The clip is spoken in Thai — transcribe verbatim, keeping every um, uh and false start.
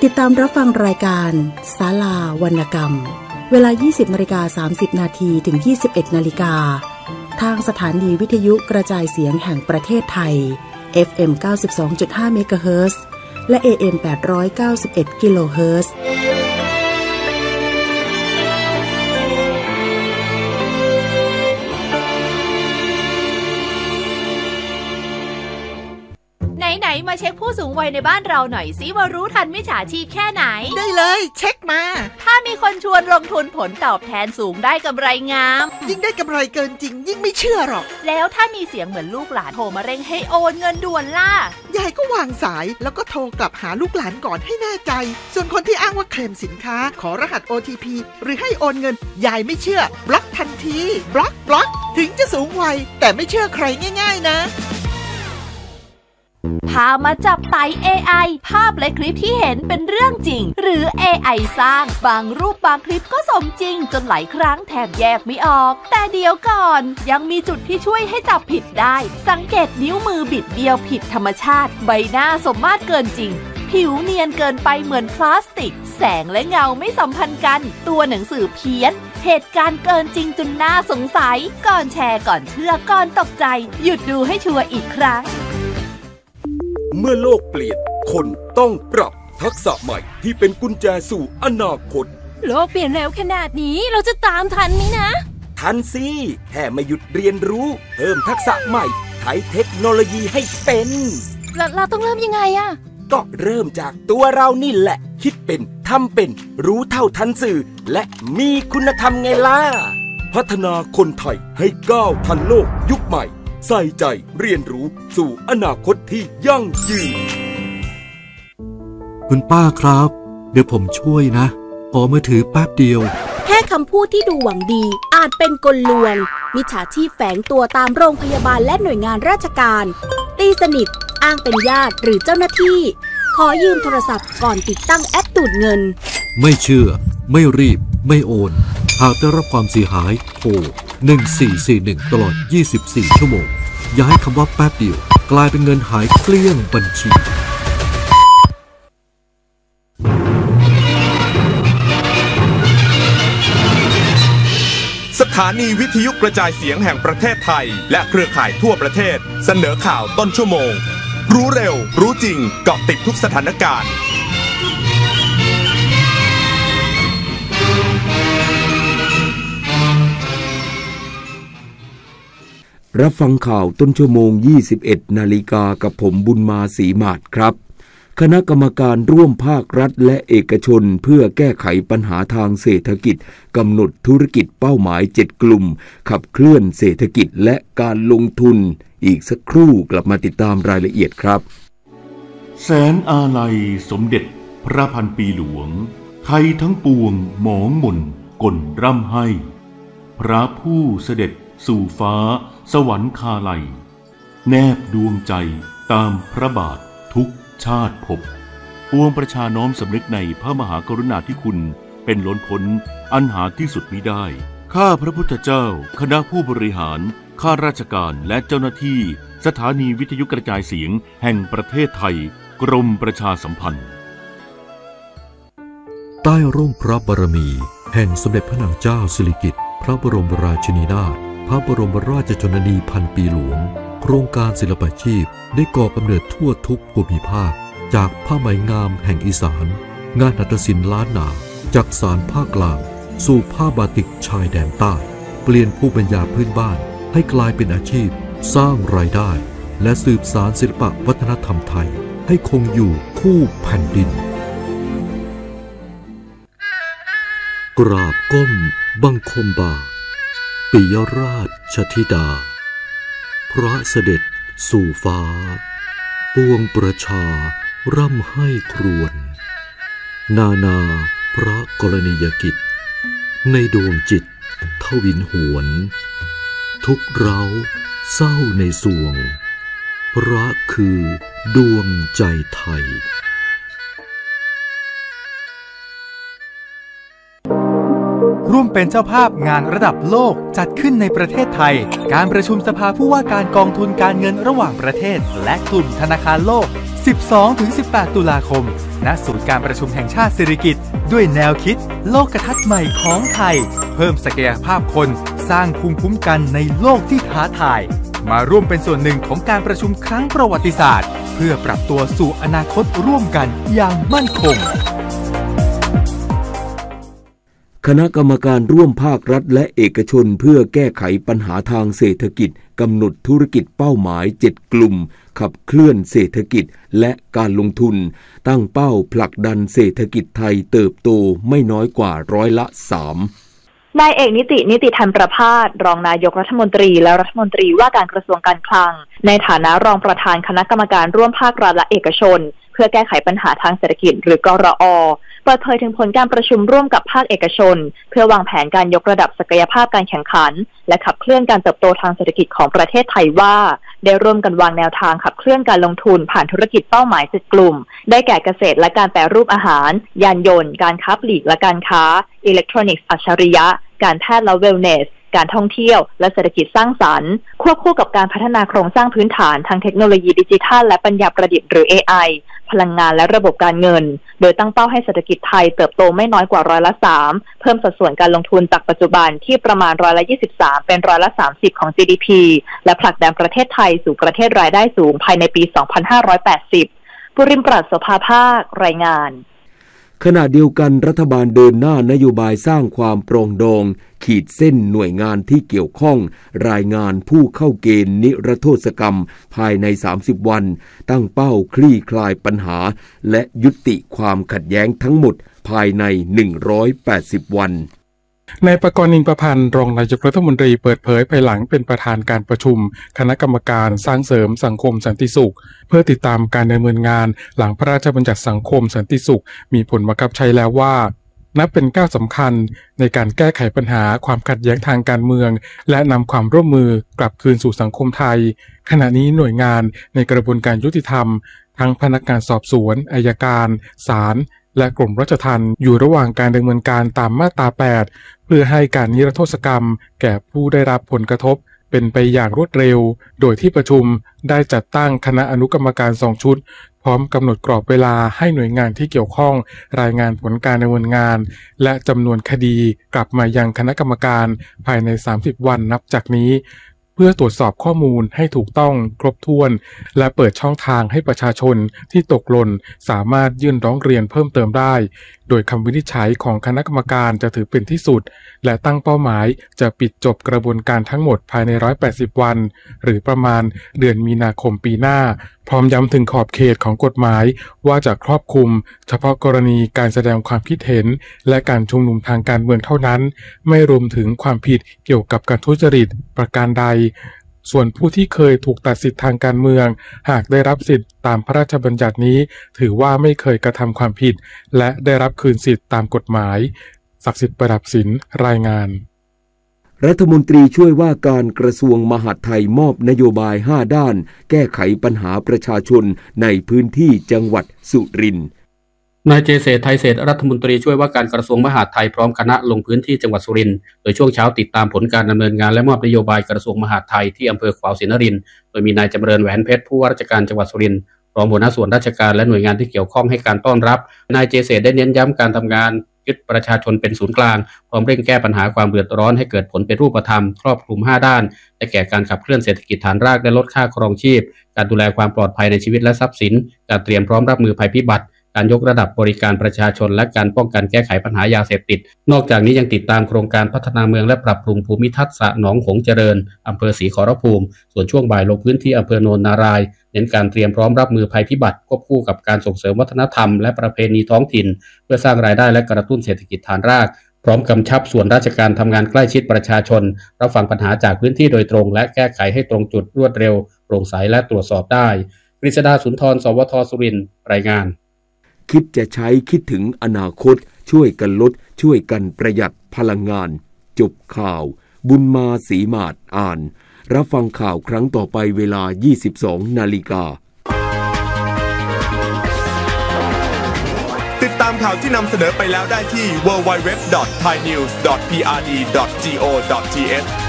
ติดตามรับฟังรายการศาลาวรรณกรรมเวลา ยี่สิบนาฬิกาสามสิบนาที ถึง ยี่สิบเอ็ดนาฬิกาทางสถานีวิทยุกระจายเสียงแห่งประเทศไทย เอฟ เอ็ม เก้าสิบสองจุดห้า เมกะเฮิรตซ์และ เอ เอ็ม แปดร้อยเก้าสิบเอ็ด กิโลเฮิรตซ์ไหนมาเช็คผู้สูงวัยในบ้านเราหน่อยสิว่ารู้ทันมิจฉาชีพแค่ไหนได้เลยเช็คมาถ้ามีคนชวนลงทุนผลตอบแทนสูงได้กำไรงามยิ่งได้กำไรเกินจริงยิ่งไม่เชื่อหรอกแล้วถ้ามีเสียงเหมือนลูกหลานโทรมาเร่งให้โอนเงินด่วนล่ะยายก็วางสายแล้วก็โทรกลับหาลูกหลานก่อนให้แน่ใจส่วนคนที่อ้างว่าเคลมสินค้าขอรหัส โอ ที พี หรือให้โอนเงินยายไม่เชื่อบล็อกทันทีบล็อกบล็อกถึงจะสูงวัยแต่ไม่เชื่อใครง่ายๆนะพามาจับไต่ เอ ไอ ภาพและคลิปที่เห็นเป็นเรื่องจริงหรือ เอ ไอ สร้างบางรูปบางคลิปก็สมจริงจนหลายครั้งแทบแยกไม่ออกแต่เดี๋ยวก่อนยังมีจุดที่ช่วยให้จับผิดได้สังเกตนิ้วมือบิดเบี้ยวผิดธรรมชาติใบหน้าสมมาตรเกินจริงผิวเนียนเกินไปเหมือนพลาสติกแสงและเงาไม่สัมพันธ์กันตัวหนังสือเพี้ยนเหตุการณ์เกินจริงจนน่าสงสัยก่อนแชร์ก่อนเชื่อก่อนตกใจหยุดดูให้ชัวร์อีกครั้งเมื่อโลกเปลี่ยนคนต้องปรับทักษะใหม่ที่เป็นกุญแจสู่อนาคตโลกเปลี่ยนเร็วขนาดนี้เราจะตามทันไหมนะทันสิแค่ไม่หยุดเรียนรู้เพิ่มทักษะใหม่ใช้เทคโนโลยีให้เป็นเราเราต้องเริ่มยังไงอะก็เริ่มจากตัวเรานี่แหละคิดเป็นทำเป็นรู้เท่าทันสื่อและมีคุณธรรมไงล่ะพัฒนาคนไทยให้ก้าวทันโลกยุคใหม่ใส่ใจเรียนรู้สู่อนาคตที่ยั่งยืนคุณป้าครับเดี๋ยวผมช่วยนะขอมือถือแป๊บเดียวแค่คำพูดที่ดูหวังดีอาจเป็นกลลวงมิจฉาชีพแฝงตัวตามโรงพยาบาลและหน่วยงานราชการตีสนิทอ้างเป็นญาติหรือเจ้าหน้าที่ขอยืมโทรศัพท์ก่อนติดตั้งแอปดูดเงินไม่เชื่อไม่รีบไม่โอนหากได้รับความเสียหายโทรหนึ่งสี่สี่หนึ่งตลอดยี่สิบสี่ชั่วโมงอย่าให้คำว่าแป๊บเดียวกลายเป็นเงินหายเกลี้ยงบัญชีสถานีวิทยุกระจายเสียงแห่งประเทศไทยและเครือข่ายทั่วประเทศเสนอข่าวต้นชั่วโมงรู้เร็วรู้จริงเกาะติดทุกสถานการณ์รับฟังข่าวต้นชั่วโมง ยี่สิบเอ็ดนาฬิกากับผมบุญมาศรีมาศครับคณะกรรมการร่วมภาครัฐและเอกชนเพื่อแก้ไขปัญหาทางเศรษฐกิจกำหนดธุรกิจเป้าหมายเจ็ดกลุ่มขับเคลื่อนเศรษฐกิจและการลงทุนอีกสักครู่กลับมาติดตามรายละเอียดครับแสนอาลัยสมเด็จพระพันปีหลวงไทยทั้งปวงหมองหม่นกลร่ำให้พระผู้เสด็จสู่ฟ้าสวรรคาลัยแนบดวงใจตามพระบาททุกชาติภพปวงประชาน้อมสำนึกในพระมหากรุณาธิคุณเป็นล้นพ้นอันหาที่สุดมิได้ข้าพระพุทธเจ้าคณะผู้บริหารข้าราชการและเจ้าหน้าที่สถานีวิทยุกระจายเสียงแห่งประเทศไทยกรมประชาสัมพันธ์ใต้ร่มพระบารมีแห่งสมเด็จพระนางเจ้าสิริกิติ์พระบรมราชินีนาถพระบรมราชชนนีพันปีหลวงโครงการศิลปาชีพได้ก่อกำเนิดทั่วทุกภูมิภาคจากผ้าไหมงามแห่งอีสานงานหัตถศิลป์ล้านนาจากสานภาคกลางสู่ผ้าบาติกชายแดนใต้เปลี่ยนภูมิปัญญาพื้นบ้านให้กลายเป็นอาชีพสร้างรายได้และสืบสานศิลปวัฒนธรรมไทยให้คงอยู่คู่แผ่นดินกราบก้มบังคมบาทปิยราชธิดาพระเสด็จสู่ฟ้าปวงประชาร่ำให้ครวญนานาพระกรณียกิจในดวงจิตทวินหวนทุกเร้าเศร้าในสวงพระคือดวงใจไทยคร่วมเป็นเจ้าภาพงานระดับโลกจัดขึ้นในประเทศไทยการประชุมสภาผู้ว่าการกองทุนการเงินระหว่างประเทศและกลุ่มธนาคารโลก สิบสองถึงสิบแปด ตุลาคมณศูนย์การประชุมแห่งชาติสิริกิติ์ด้วยแนวคิดโลกทัศน์ใหม่ของไทยเพิ่มศักยภาพคนสร้างภูมิคุ้มกันในโลกที่ท้าทายมาร่วมเป็นส่วนหนึ่งของการประชุมครั้งประวัติศาสตร์เพื่อปรับตัวสู่อนาคตร่วมกันอย่างมั่นคงคณะกรรมการร่วมภาครัฐและเอกชนเพื่อแก้ไขปัญหาทางเศรษฐกิจกำหนดธุรกิจเป้าหมายเจ็ดกลุ่มขับเคลื่อนเศรษฐกิจและการลงทุนตั้งเป้าผลักดันเศรษฐกิจไทยเติบโตไม่น้อยกว่าร้อยละสามนายเอกนิตินิติธรรมประภาสรองนายกรัฐมนตรีและรัฐมนตรีว่าการกระทรวงการคลังในฐานะรองประธานคณะกรรมการร่วมภาครัฐและเอกชนเพื่อแก้ไขปัญหาทางเศรษฐกิจหรือกรอ.เปิดเผยถึงผลการประชุมร่วมกับภาคเอกชนเพื่อวางแผนการยกระดับศักยภาพการแข่งขันและขับเคลื่อนการเติบโตทางเศรษฐกิจของประเทศไทยว่าได้ร่วมกันวางแนวทางขับเคลื่อนการลงทุนผ่านธุรกิจเป้าหมายเจ็ดกลุ่มได้แก่เกษตรและการแปรรูปอาหารยานยนต์การค้าปลีกและการค้าอิเล็กทรอนิกส์อัจฉริยะการแพทย์และเวลเนสการท่องเที่ยวและเศรษฐกิจสร้างสรรค์ควบคู่กับการพัฒนาโครงสร้างพื้นฐานทางเทคโนโลยีดิจิทัลและปัญญาประดิษฐ์หรือ เอ ไอ พลังงานและระบบการเงินโดยตั้งเป้าให้เศรษฐกิจไทยเติบโตไม่น้อยกว่าร้อยละสามเพิ่มสัดส่วนการลงทุนจากปัจจุบันที่ประมาณร้อยละยี่สิบสามเป็นร้อยละสามสิบของ จี ดี พี และผลักดันประเทศไทยสู่ประเทศรายได้สูงภายในปีสองพันห้าร้อยแปดสิบปุริมปราศโสภาภาครายงานขณะเดียวกันรัฐบาลเดินหน้านโยบายสร้างความปรองดองขีดเส้นหน่วยงานที่เกี่ยวข้องรายงานผู้เข้าเกณฑ์นิรโทษกรรมภายในสามสิบวันตั้งเป้าคลี่คลายปัญหาและยุติความขัดแย้งทั้งหมดภายในหนึ่งร้อยแปดสิบวันนายปกรณ์ นินประพันธ์รองนายกรัฐมนตรีเปิดเผยภายหลังเป็นประธานการประชุมคณะกรรมการสร้างเสริมสังคมสันติสุขเพื่อติดตามการดำเนินงานหลังพระราชบัญญัติสังคมสันติสุขมีผลบังคับใช้แล้วว่านับเป็นก้าวสำคัญในการแก้ไขปัญหาความขัดแย้งทางการเมืองและนำความร่วมมือกลับคืนสู่สังคมไทยขณะนี้หน่วยงานในกระบวนการยุติธรรมทั้งพนักงานสอบสวนอัยการศาลและกรมราชทัณฑ์อยู่ระหว่างการดำเนินการตามมาตราแปดเพื่อให้การนิรโทษกรรมแก่ผู้ได้รับผลกระทบเป็นไปอย่างรวดเร็วโดยที่ประชุมได้จัดตั้งคณะอนุกรรมการสองชุดพร้อมกำหนดกรอบเวลาให้หน่วยงานที่เกี่ยวข้องรายงานผลการดำเนินงานและจำนวนคดีกลับมายังคณะกรรมการภายในสามสิบวันนับจากนี้เพื่อตรวจสอบข้อมูลให้ถูกต้องครบถ้วนและเปิดช่องทางให้ประชาชนที่ตกหล่นสามารถยื่นร้องเรียนเพิ่มเติมได้โดยคำวินิจฉัยของคณะกรรมการจะถือเป็นที่สุดและตั้งเป้าหมายจะปิดจบกระบวนการทั้งหมดภายในหนึ่งร้อยแปดสิบวันหรือประมาณเดือนมีนาคมปีหน้าพร้อมย้ำถึงขอบเขตของกฎหมายว่าจะครอบคลุมเฉพาะกรณีการแสดงความคิดเห็นและการชุมนุมทางการเมืองเท่านั้นไม่รวมถึงความผิดเกี่ยวกับการทุจริตประการใดส่วนผู้ที่เคยถูกตัดสิทธิทางการเมืองหากได้รับสิทธิตามพระราชบัญญัตินี้ถือว่าไม่เคยกระทำความผิดและได้รับคืนสิทธิตามกฎหมายศักดิ์สิทธิ์ประดับศิลป์รายงานรัฐมนตรีช่วยว่าการกระทรวงมหาดไทยมอบนโยบายห้าด้านแก้ไขปัญหาประชาชนในพื้นที่จังหวัดสุรินทร์นายเจเศรษฐ์ไทยเศรษฐ์รัฐมนตรีช่วยว่าการกระทรวงมหาดไทยพร้อมคณะลงพื้นที่จังหวัดสุรินทร์โดยช่วงเช้าติดตามผลการดำเนินงานและมอบนโยบายกระทรวงมหาดไทยที่อำเภอขวาวศรีนครินทร์โดยมีนายจำเริญแหวนเพชรผู้ว่าราชการจังหวัดสุรินทร์รองหัวหน้าส่วนราชการและหน่วยงานที่เกี่ยวข้องให้การต้อนรับนายเจเศรษฐ์ได้เน้นย้ำการทำงานยึดประชาชนเป็นศูนย์กลางพร้อมเร่งแก้ปัญหาความเดือดร้อนให้เกิดผลเป็นรูปธรรมครอบคลุมห้าด้านได้แก่การขับเคลื่อนเศรษฐกิจฐานรากและลดค่าครองชีพการดูแลความปลอดภัยในชีวิตและทรัพย์สินการเตรียมพร้อมรับมือภัยพิบัติการยกระดับบริการประชาชนและการป้องกันแก้ไขปัญหายาเสพติดนอกจากนี้ยังติดตามโครงการพัฒนาเมืองและปรับปรุงภูมิทัศน์สระหนองหงส์เจริญอำเภอศรีขอรภูมิส่วนช่วงบ่ายลงพื้นที่อำเภอโนนนารายณ์เน้นการเตรียมพร้อมรับมือภัยพิบัติควบคู่กับการส่งเสริมวัฒนธรรมและประเพณีท้องถิ่นเพื่อสร้างรายได้และกระตุ้นเศรษฐกิจฐานรากพร้อมกำชับส่วนราชการทำงานใกล้ชิดประชาชนรับฟังปัญหาจากพื้นที่โดยตรงและแก้ไขให้ตรงจุดรวดเร็วโปร่งใสและตรวจสอบได้กฤษดาสุนทรสวทสุรินทร์รายงานคิดจะใช้คิดถึงอนาคตช่วยกันลดช่วยกันประหยัดพลังงานจบข่าวบุญมาศรีมาศอ่านรับฟังข่าวครั้งต่อไปเวลา ยี่สิบสองนาฬิกาติดตามข่าวที่นำเสนอไปแล้วได้ที่ ดับเบิลยู ดับเบิลยู ดับเบิลยู ดอท ไทยนิวส์ ดอท พี อาร์ ดี ดอท จี โอ ดอท ที เอช